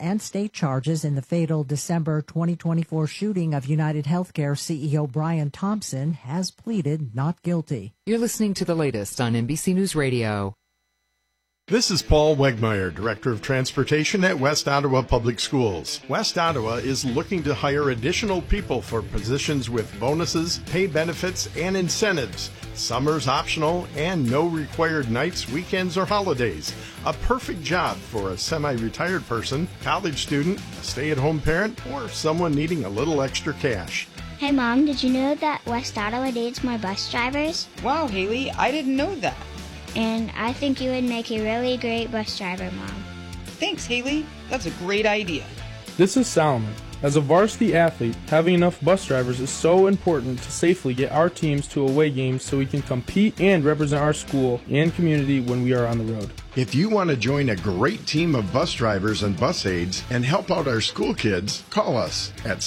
and state charges in the fatal December 2024 shooting of United Healthcare CEO Brian Thompson, has pleaded not guilty. You're listening to the latest on NBC News Radio. This is Paul Wegmeyer, Director of Transportation at West Ottawa Public Schools. West Ottawa is looking to hire additional people for positions with bonuses, pay benefits, and incentives. Summer's optional and no required nights, weekends, or holidays. A perfect job for a semi-retired person, college student, a stay-at-home parent, or someone needing a little extra cash. Hey Mom, did you know that West Ottawa needs more bus drivers? Wow, Haley, I didn't know that. And I think you would make a really great bus driver, Mom. Thanks, Haley. That's a great idea. This is Salomon. As a varsity athlete, having enough bus drivers is so important to safely get our teams to away games so we can compete and represent our school and community when we are on the road. If you want to join a great team of bus drivers and bus aides and help out our school kids, call us at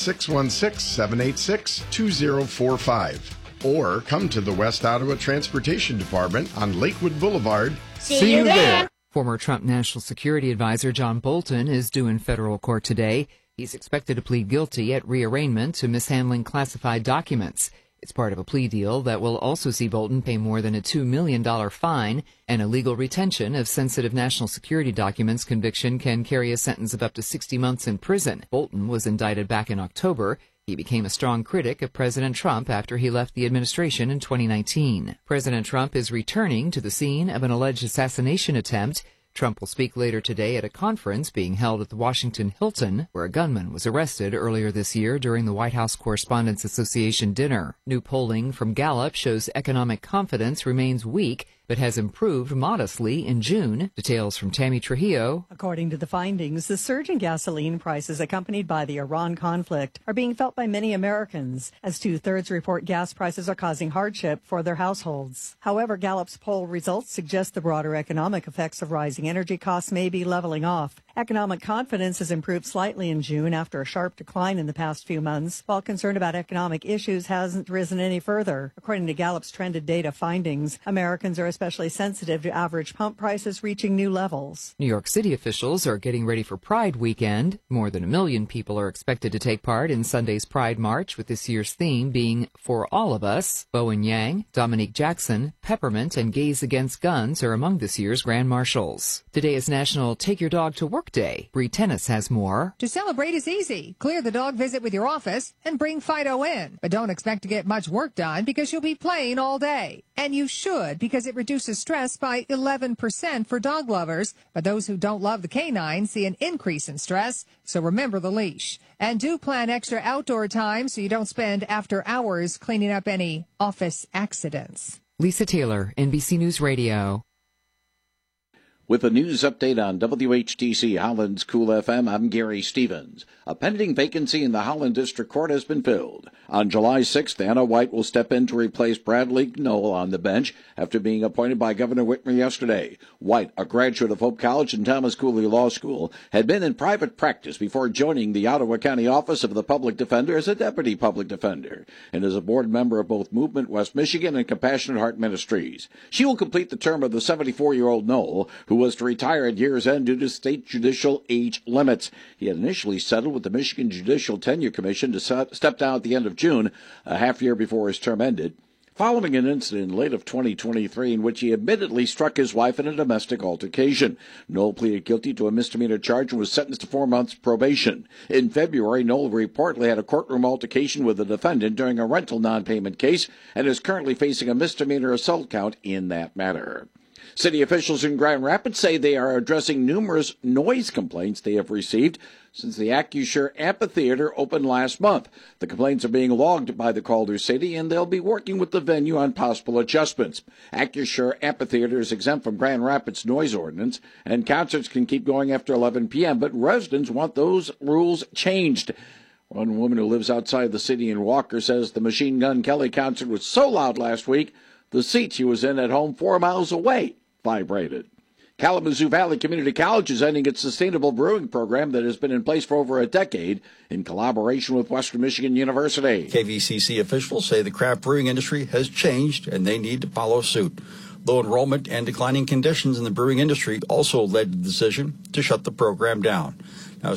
616-786-2045. Or come to the West Ottawa Transportation Department on Lakewood Boulevard. See you there! Former Trump National Security Advisor John Bolton is due in federal court today. He's expected to plead guilty at rearraignment to mishandling classified documents. It's part of a plea deal that will also see Bolton pay more than a $2 million fine, and illegal retention of sensitive national security documents conviction can carry a sentence of up to 60 months in prison. Bolton was indicted back in October. He became a strong critic of President Trump after he left the administration in 2019. President Trump is returning to the scene of an alleged assassination attempt. Trump will speak later today at a conference being held at the Washington Hilton, where a gunman was arrested earlier this year during the White House Correspondents Association dinner. New polling from Gallup shows economic confidence remains weak, but has improved modestly in June. Details from Tammy Trujillo. According to the findings, the surge in gasoline prices accompanied by the Iran conflict are being felt by many Americans, as 2/3 report gas prices are causing hardship for their households. However, Gallup's poll results suggest the broader economic effects of rising energy costs may be leveling off. Economic confidence has improved slightly in June after a sharp decline in the past few months, while concern about economic issues hasn't risen any further. According to Gallup's trended data findings, Americans are especially sensitive to average pump prices reaching new levels. New York City officials are getting ready for Pride weekend. More than 1 million people are expected to take part in Sunday's Pride March, with this year's theme being For All of Us. Bowen Yang, Dominique Jackson, Peppermint, and Gays Against Guns are among this year's Grand Marshals. Today is National Take Your Dog to Work Day. Bree Tennis has more. To celebrate is easy. Clear the dog visit with your office and bring Fido in. But don't expect to get much work done because you'll be playing all day. And you should, because it reduces stress by 11% for dog lovers. But those who don't love the canine see an increase in stress. So remember the leash. And do plan extra outdoor time so you don't spend after hours cleaning up any office accidents. Lisa Taylor, NBC News Radio. With a news update on WHTC Holland's Cool FM, I'm Gary Stevens. A pending vacancy in the Holland District Court has been filled. On July 6th, Anna White will step in to replace Bradley Knoll on the bench after being appointed by Governor Whitmer yesterday. White, a graduate of Hope College and Thomas Cooley Law School, had been in private practice before joining the Ottawa County Office of the Public Defender as a deputy public defender, and is a board member of both Movement West Michigan and Compassionate Heart Ministries. She will complete the term of the 74-year-old Knoll, who was to retire at year's end due to state judicial age limits. He had initially settled with the Michigan Judicial Tenure Commission to step down at the end of June, a half year before his term ended, following an incident in late of 2023 in which he admittedly struck his wife in a domestic altercation. Knoll pleaded guilty to a misdemeanor charge and was sentenced to 4 months probation. In February, Knoll reportedly had a courtroom altercation with the defendant during a rental non-payment case and is currently facing a misdemeanor assault count in that matter. City officials in Grand Rapids say they are addressing numerous noise complaints they have received since the Acusure Amphitheater opened last month. The complaints are being logged by the Calder City, and they'll be working with the venue on possible adjustments. Acusure Amphitheater is exempt from Grand Rapids noise ordinance, and concerts can keep going after 11 p.m., but residents want those rules changed. One woman who lives outside the city in Walker says the Machine Gun Kelly concert was so loud last week, the seat she was in at home 4 miles away vibrated. Kalamazoo Valley Community College is ending its sustainable brewing program that has been in place for over a decade in collaboration with Western Michigan University. KVCC officials say the craft brewing industry has changed and they need to follow suit. Low enrollment and declining conditions in the brewing industry also led to the decision to shut the program down.